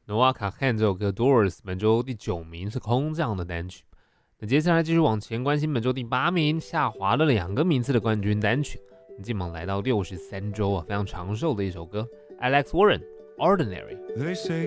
Noah Kahan 这首歌 Doors 本周第9名是空降的单曲。那接下来继续往前关心本周第8名下滑了2个名次的冠军单曲，进榜来到63周非常长寿的一首歌 Alex Warren Ordinary。